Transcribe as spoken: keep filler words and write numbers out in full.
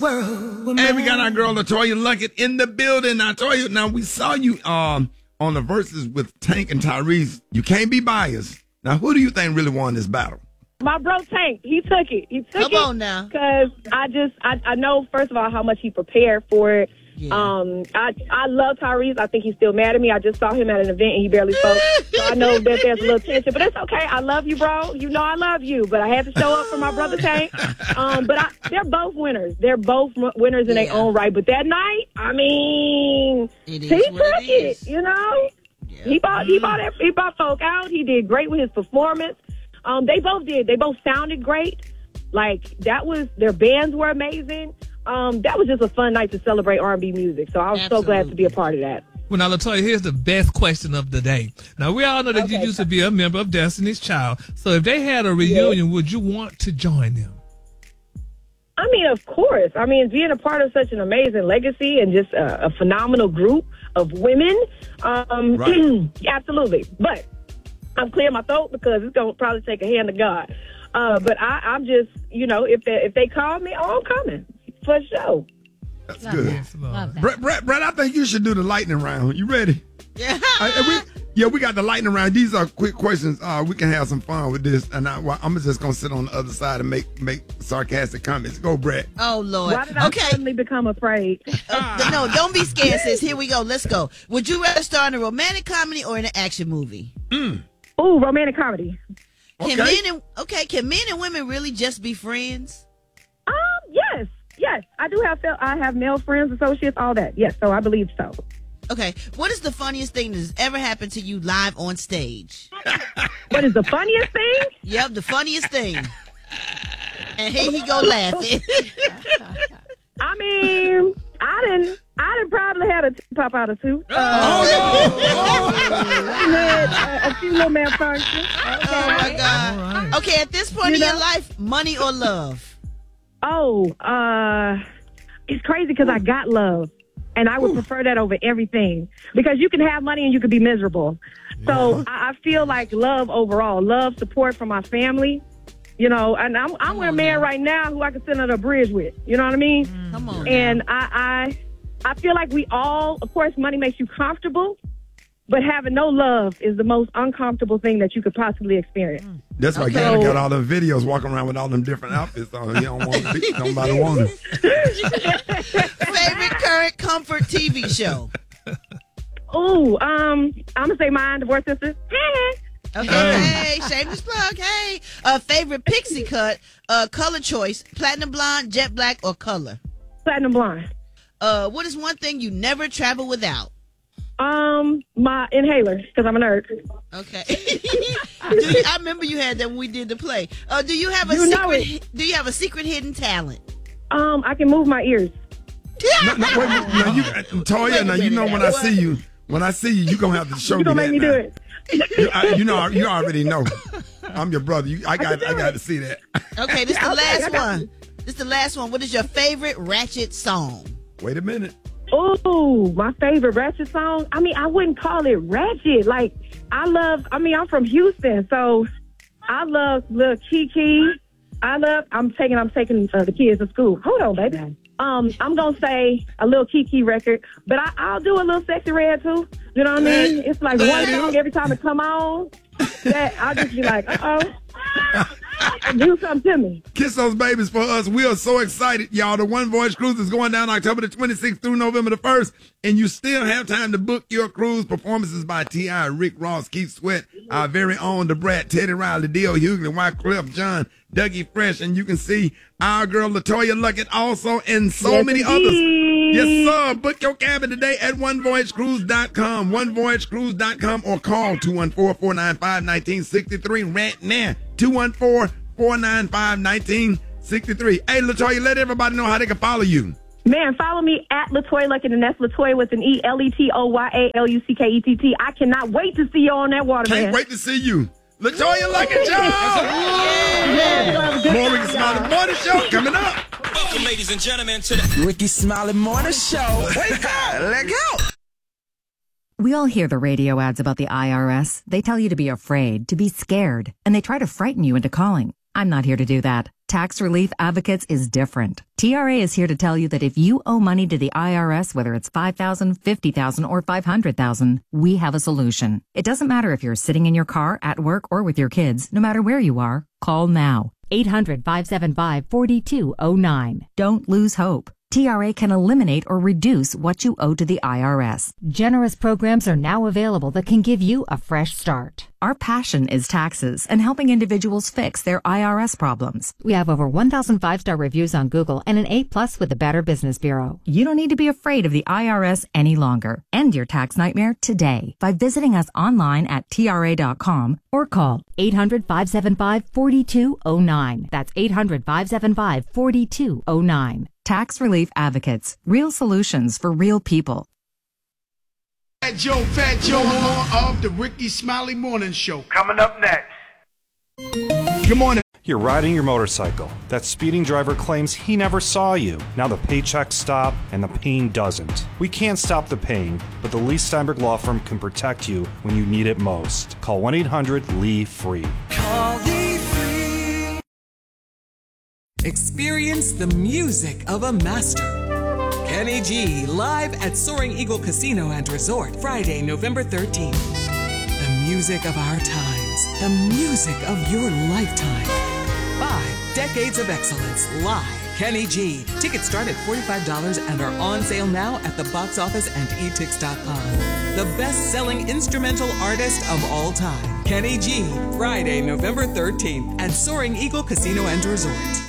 world. And we got our girl LaToya Luckett in the building. Now, Toya, now we saw you um on the verses with Tank and Tyrese. You can't be biased. Now, who do you think really won this battle? My bro Tank, he took it. He took Come it. on now. Because I just, I, I know, first of all, how much he prepared for it. Yeah. Um, I I love Tyrese. I think he's still mad at me. I just saw him at an event and he barely spoke. So I know that there's a little tension, but it's okay. I love you, bro. You know I love you, but I had to show up for my brother Tank. Um, but I, they're both winners. They're both winners in Yeah. their own right. But that night, I mean, It he is took what it it. is. You know, Yeah. he bought he bought it, he bought folk out. He did great with his performance. Um, they both did. They both sounded great. Like that was their bands were amazing. Um, that was just a fun night to celebrate R and B music. So I was so glad to be a part of that. Well, now, LaToya, here's the best question of the day. Now, we all know that Okay. you used to be a member of Destiny's Child. So if they had a reunion, would you want to join them? I mean, of course. I mean, being a part of such an amazing legacy and just a, a phenomenal group of women, um, Right. absolutely. But I'm clearing my throat because it's going to probably take a hand of God. Uh, but I, I'm just, you know, if they, if they call me, oh, I'm coming for sure. That's Love good. that. Yes, Lord. Love that. Brett, Brett, Brett, I think you should do the lightning round. You ready? Yeah. I, we, yeah, we got the lightning round. These are quick questions. Uh, we can have some fun with this. And I, well, I'm just going to sit on the other side and make make sarcastic comments. Go, Brett. Oh, Lord. Why did I Okay. suddenly become afraid? Uh, no, don't be scared, sis. Here we go. Let's go. Would you rather star in a romantic comedy or in an action movie? Ooh, romantic comedy. Can Okay. men and okay, can men and women really just be friends? Um, yes, yes. I do have fel- I have male friends, associates, all that. Yes, so I believe so. Okay. What is the funniest thing that's ever happened to you live on stage? What is the funniest thing? Yep, the funniest thing. And here he go laughing. I mean, I didn't. I didn't probably had a t- pop out or two. Uh, had a, a few little malfunctions. Oh my God. All right. Okay, at this point You in your know- life, money or love? Oh, uh, it's crazy because I got love, and I would prefer that over everything because you can have money and you can be miserable. So I, I feel like love overall, love, support from my family. You know, and I'm I'm with a man right now who I can sit under a bridge with. You know what I mean? Come on. And I, I I feel like we all, of course, money makes you comfortable, but having no love is the most uncomfortable thing that you could possibly experience. That's why Okay. Gary got all them videos walking around with all them different outfits on. He don't want to be. Nobody want him. Favorite current comfort T V show? Ooh, um, I'm gonna say mine, Divorce Sisters. Okay, hey, shameless plug, hey. Uh, favorite pixie cut, uh, color choice, platinum blonde, jet black, or color? Platinum Blonde. Uh, what is one thing you never travel without? Um, my inhaler, because I'm a nerd. Okay. do you, I remember you had that when we did the play. Uh, do you have a You know secret? Do you have a secret hidden talent? Um, I can move my ears. No, no, wait, a minute. Now, you, Toya, now you know when I see you, when I see you, you gonna have to show You me gonna that. make me now. do it? You, I, you know, you already know. I'm your brother. You, I got, I, got to see that. Okay, this is the Okay, I last got one. This is the last one. What is your favorite Ratchet song? Wait a minute. Ooh, my favorite ratchet song. I mean, I wouldn't call it ratchet. Like, I love. I mean, I'm from Houston, so I love Lil Kiki. I love. I'm taking. I'm taking uh, the kids to school. Hold on, baby. Um, I'm gonna say a Lil Kiki record, but I, I'll do a little Sexy Red too. You know what I mean? It's like one song every time it come on. That I'll just be like, uh oh, do something to me. Kiss those babies for us. We are so excited, y'all. The One Voyage Cruise is going down October the twenty-sixth through November the first, and you still have time to book your cruise. Performances by T I, Rick Ross, Keith Sweat, our very own Da Brat, Teddy Riley, D L Hughley, Wyclef John, Dougie Fresh, and you can see our girl LaToya Luckett also, and so Yes, many indeed. others. Yes, sir. Book your cabin today at one voyage cruise dot com, one voyage cruise dot com, or call two one four, four nine five, one nine six three right now. two one four, four nine five, one nine six three. Hey, LaToya, let everybody know how they can follow you. Man, follow me at LaToya Luckett, and that's LaToya with an E, L E T O Y A L U C K E T T. I cannot wait to see you on that water, Can't man. wait to see you. LaToya Luckett, y'all. More Ricky Smiley Morning Show coming up. Welcome, ladies and gentlemen, to the Ricky Smiley Morning Show. Wake up! Let go! We all hear the radio ads about the I R S. They tell you to be afraid, to be scared, and they try to frighten you into calling. I'm not here to do that. Tax Relief Advocates is different. T R A is here to tell you that if you owe money to the I R S, whether it's five thousand dollars, fifty thousand dollars, or five hundred thousand dollars, we have a solution. It doesn't matter if you're sitting in your car, at work, or with your kids. No matter where you are, call now. eight hundred, five seven five, four two zero nine. Don't lose hope. T R A can eliminate or reduce what you owe to the I R S. Generous programs are now available that can give you a fresh start. Our passion is taxes and helping individuals fix their I R S problems. We have over one thousand five-star reviews on Google and an A plus with the Better Business Bureau. You don't need to be afraid of the I R S any longer. End your tax nightmare today by visiting us online at T R A dot com or call eight hundred, five seven five, four two zero nine. That's eight hundred, five seven five, four two zero nine. Tax Relief Advocates. Real solutions for real people. Fat Joe, Fat Joe Moore of the Ricky Smiley Morning Show. Coming up next. Good morning. You're riding your motorcycle. That speeding driver claims he never saw you. Now the paychecks stop and the pain doesn't. We can't stop the pain, but the Lee Steinberg Law Firm can protect you when you need it most. Call one eight hundred L E E FREE. Call Lee Free. Experience the music of a master. Kenny G, live at Soaring Eagle Casino and Resort, Friday, November thirteenth. The music of our times, the music of your lifetime. Five decades of excellence, live. Kenny G. Tickets start at forty-five dollars and are on sale now at the box office and e tix dot com. The best-selling instrumental artist of all time, Kenny G. Friday, November thirteenth at Soaring Eagle Casino and Resort.